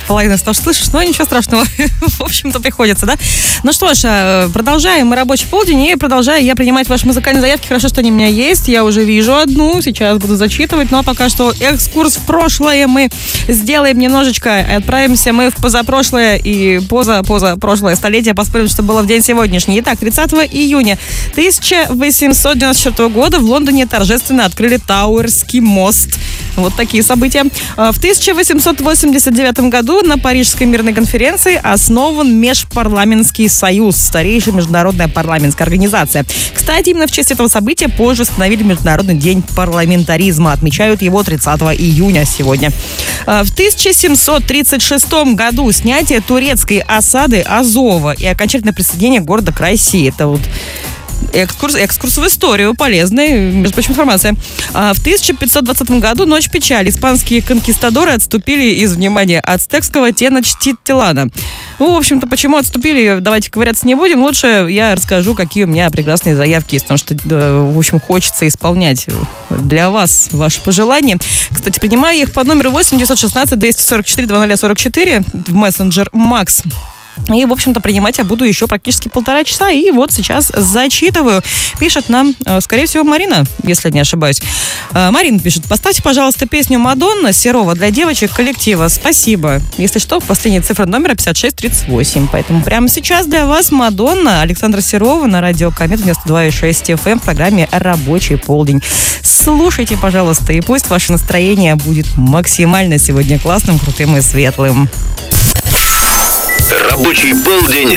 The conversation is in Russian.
половина из того, что слышишь, но ничего страшного. В общем-то, приходится, да? Ну что ж, продолжаем мы рабочий полдень, и продолжаю я принимать ваши музыкальные заявки. Хорошо, что они у меня есть. Я уже вижу одну, сейчас буду зачитывать, но пока что экскурс в прошлое мы сделаем немножечко. Отправимся мы в позапрошлое и позапрошлое столетие, поспорим, что было в день сегодняшний. Итак, 30 июня 1894 года в Лондоне торжественно открыли Тауэрский мост. Вот такие события. В 1889 году на Парижской мирной конференции основан Межпарламентский союз, старейшая международная парламентская организация. Кстати, именно в честь этого события позже установили Международный день парламентаризма. Отмечают его 30 июня сегодня. В 1736 году снятие турецкой осады Азова и окончательное присоединение города к России. Это вот экскурс в историю, полезный, между прочим, информация. В 1520 году ночь печали. Испанские конкистадоры отступили из внимания ацтекского Теночтитлана. Ну, в общем-то, почему отступили, давайте ковыряться не будем. Лучше я расскажу, какие у меня прекрасные заявки есть, потому что, в общем, хочется исполнять для вас ваши пожелания. Кстати, принимаю их по номеру 8-916-244-0044 в мессенджер Макс. И, в общем-то, принимать я буду еще практически 1,5 часа. И вот сейчас зачитываю. Пишет нам, скорее всего, Марина, если не ошибаюсь. Марина пишет: поставьте, пожалуйста, песню «Мадонна» Серова для девочек коллектива. Спасибо. Если что, последняя цифра номера 5638. Поэтому прямо сейчас для вас «Мадонна» Александра Серова на радио Комет 92,6 FM в программе «Рабочий полдень». Слушайте, пожалуйста, и пусть ваше настроение будет максимально сегодня классным, крутым и светлым. Рабочий полдень